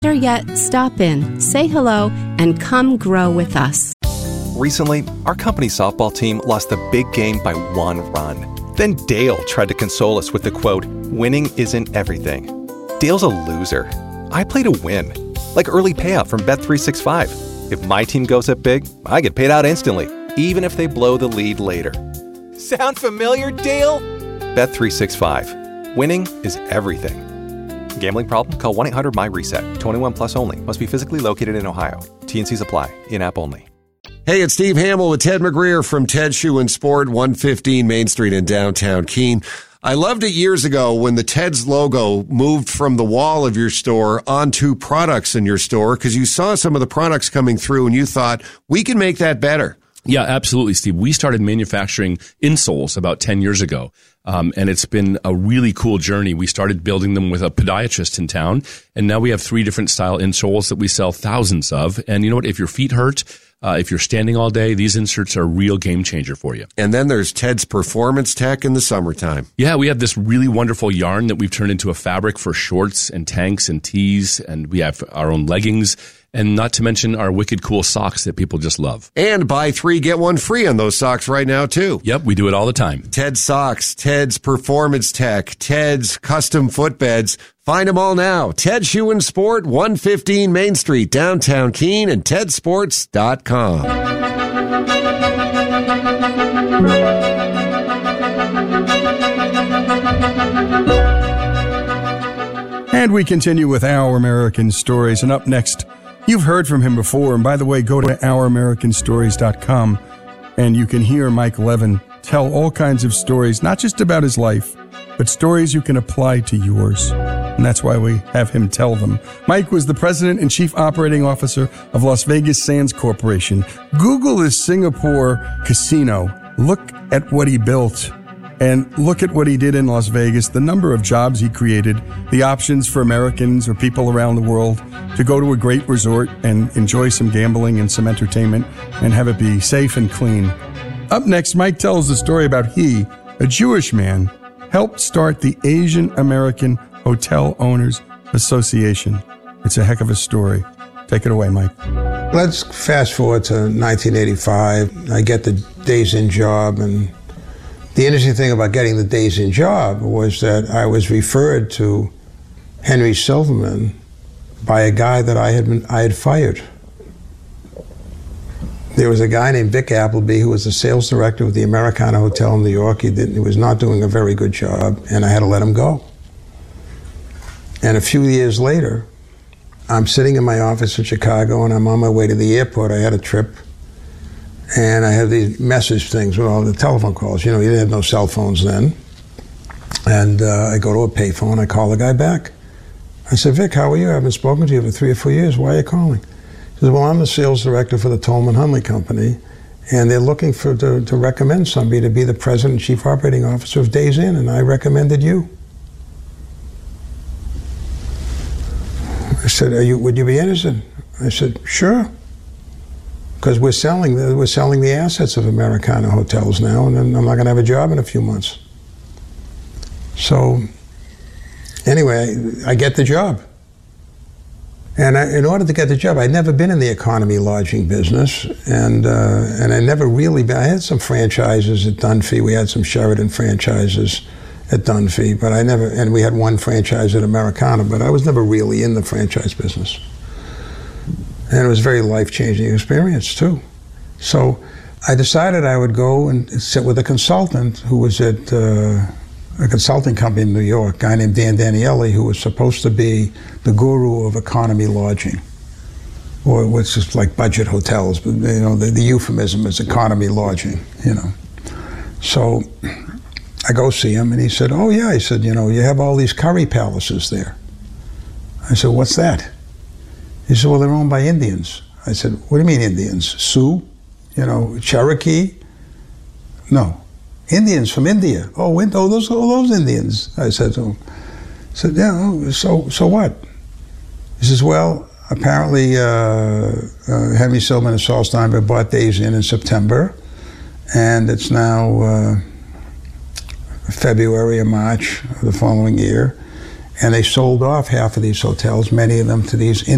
Better yet, stop in, say hello, and come grow with us. Recently, our company softball team lost the big game by 1 run. Then Dale tried to console us with the quote, "Winning isn't everything." Dale's a loser. I play to win, like early payout from Bet365. If my team goes up big, I get paid out instantly, even if they blow the lead later. Sound familiar, Dale? Bet365. Winning is everything. Gambling problem? Call 1-800-MY-RESET. 21 plus only. Must be physically located in Ohio. T&Cs apply. In-app only. Hey, it's Steve Hamill with Ted McGreer from Ted Shoe and Sport, 115 Main Street in downtown Keene. I loved it years ago when the Ted's logo moved from the wall of your store onto products in your store because you saw some of the products coming through and you thought, we can make that better. Yeah, absolutely, Steve. We started manufacturing insoles about 10 years ago, and it's been a really cool journey. We started building them with a podiatrist in town, and now we have 3 different style insoles that we sell thousands of. And you know what? If your feet hurt, if you're standing all day, these inserts are a real game changer for you. And then there's Ted's Performance Tech in the summertime. Yeah, we have this really wonderful yarn that we've turned into a fabric for shorts and tanks and tees, and we have our own leggings. And not to mention our wicked cool socks that people just love. And buy 3, get 1 free on those socks right now, too. Yep, we do it all the time. Ted's Socks, Ted's Performance Tech, Ted's Custom Footbeds. Find them all now. Ted Shoe and Sport, 115 Main Street, downtown Keene, and tedsports.com. And we continue with Our American Stories. And up next, you've heard from him before. And by the way, go to ouramericanstories.com and you can hear Mike Levin tell all kinds of stories, not just about his life, but stories you can apply to yours. And that's why we have him tell them. Mike was the president and chief operating officer of Las Vegas Sands Corporation. Google his Singapore casino. Look at what he built. And look at what he did in Las Vegas, the number of jobs he created, the options for Americans or people around the world to go to a great resort and enjoy some gambling and some entertainment and have it be safe and clean. Up next, Mike tells the story about he, a Jewish man, helped start the Asian American Hotel Owners Association. It's a heck of a story. Take it away, Mike. Let's fast forward to 1985. I get the Days Inn job, and the interesting thing about getting the Days Inn job was that I was referred to Henry Silverman by a guy that I had fired. There was a guy named Vic Appleby who was the sales director of the Americana Hotel in New York. He was not doing a very good job, and I had to let him go. And a few years later, I'm sitting in my office in Chicago, and I'm on my way to the airport. I had a trip. And I have these message things with all the telephone calls. You know, you didn't have no cell phones then. And I go to a payphone, I call the guy back. I said, Vic, how are you? I haven't spoken to you for 3 or 4 years. Why are you calling? He says, well, I'm the sales director for the Tolman Hunley Company, and they're looking to recommend somebody to be the president and chief operating officer of Days Inn, and I recommended you. I said, would you be interested? I said, sure. Because we're selling the assets of Americana Hotels now, and then I'm not going to have a job in a few months. So, anyway, I get the job. And in order to get the job, I'd never been in the economy lodging business, and I never really been. I had some franchises at Dunphy. We had some Sheraton franchises at Dunphy, but and we had one franchise at Americana, but I was never really in the franchise business. And it was a very life-changing experience, too. So I decided I would go and sit with a consultant who was at a consulting company in New York, a guy named Dan Danielli, who was supposed to be the guru of economy lodging, or what's just like budget hotels, but you know, the euphemism is economy lodging, you know. So I go see him, and he said, oh yeah, he said, you know, you have all these curry palaces there. I said, what's that? He said, well, they're owned by Indians. I said, what do you mean Indians? Sioux? You know, Cherokee? No. Indians from India. Oh, those Indians. I said to him. I said, yeah, so what? He says, well, apparently Henry Silverman and Saul Steinberg bought Days Inn in September, and it's now February or March of the following year, and they sold off half of these hotels, many of them to these